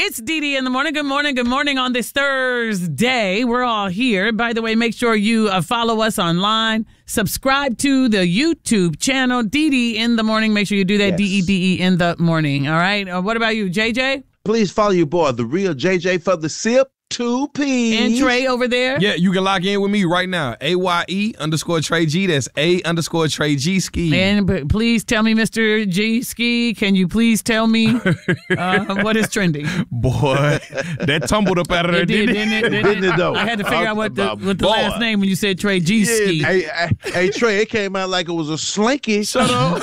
It's Dee in the morning. Good morning on this Thursday. We're all here. By the way, make sure you follow us online. Subscribe to the YouTube channel, Dee in the morning. Make sure you do that, yes. DEDE in the morning. All right. What about you, JJ? Please follow your boy, the real JJ for the sip. 2 P's. And Trey over there. Yeah, you can lock in with me right now. AYE_Trey G. That's A_Trey G Ski. And please tell me, Mr. G Ski, can you please tell me what is trending? Boy, that tumbled up out of there, didn't it? Didn't it though? I had to figure out what the last name when you said Trey G Ski. Hey, Trey, it came out like it was a slinky. Shut up.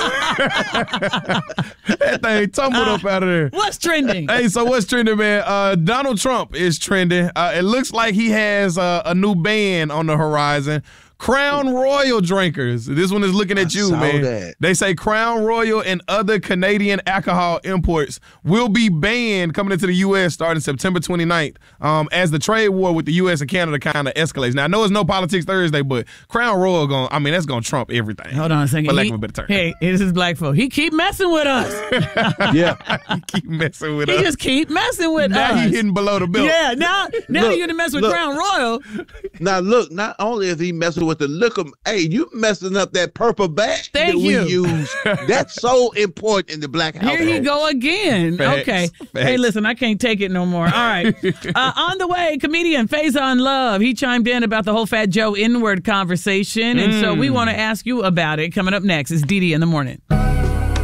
That thing tumbled up out of there. What's trending? Hey, so what's trending, man? Donald Trump is trending. It looks like he has a new ban on the horizon. Crown Royal drinkers. This one is looking at you, man. That. They say Crown Royal and other Canadian alcohol imports will be banned coming into the U.S. starting September 29th as the trade war with the U.S. and Canada kind of escalates. Now, I know it's no politics Thursday, but Crown Royal, that's going to trump everything. Hold on a second. For lack of a better term. Hey, this is black folk. He keep messing with us. Yeah. He keep messing with us. He just keep messing with us. Now he hitting below the belt. Yeah, now you're going to mess with Crown Royal. Now, look, not only is he messing with the liquor, hey, you messing up that purple bag that we use. That's so important in the black household. Here he go again. Facts. Okay. Facts. Hey, listen, I can't take it no more. All right. On the way, comedian Faison Love. He chimed in about the whole Fat Joe N-word conversation, and so we want to ask you about it. Coming up next is Dee in the morning.